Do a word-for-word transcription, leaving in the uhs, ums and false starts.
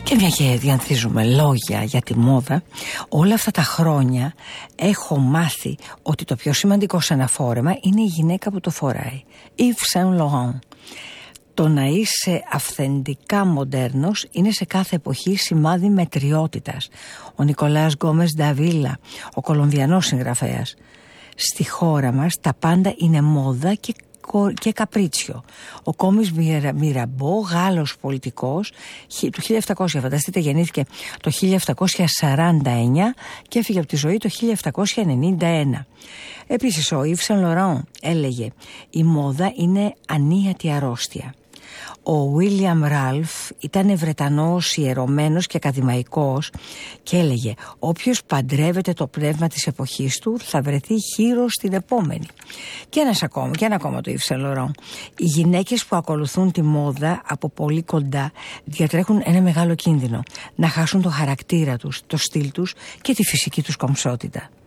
Και μια και διανθίζουμε λόγια για τη μόδα, όλα αυτά τα χρόνια έχω μάθει ότι το πιο σημαντικό σε ένα φόρεμα είναι η γυναίκα που το φοράει. Yves Saint Laurent. Το να είσαι αυθεντικά μοντέρνος είναι σε κάθε εποχή σημάδι μετριότητας. Ο Νικολάς Γκόμες Νταβίλα, ο Κολομβιανός συγγραφέας. Στη χώρα μας τα πάντα είναι μόδα και και καπρίτσιο. Ο Κόμις Μιραμπό, Γάλλος πολιτικός του χίλια επτακόσια, φανταστείτε, γεννήθηκε το χίλια επτακόσια σαράντα εννιά και έφυγε από τη ζωή το χίλια επτακόσια ενενήντα ένα. Επίσης ο Yves Saint Laurent έλεγε «Η μόδα είναι ανίατη αρρώστια». Ο Βίλιαμ Ράλφ ήταν Βρετανός ιερωμένος και ακαδημαϊκός και έλεγε «Όποιος παντρεύεται το πνεύμα της εποχής του θα βρεθεί χείρος στην επόμενη». Και ένας ακόμα, και ένα ακόμα το Yves Saint Laurent. Οι γυναίκες που ακολουθούν τη μόδα από πολύ κοντά διατρέχουν ένα μεγάλο κίνδυνο να χάσουν το χαρακτήρα τους, το στυλ τους και τη φυσική τους κομψότητα.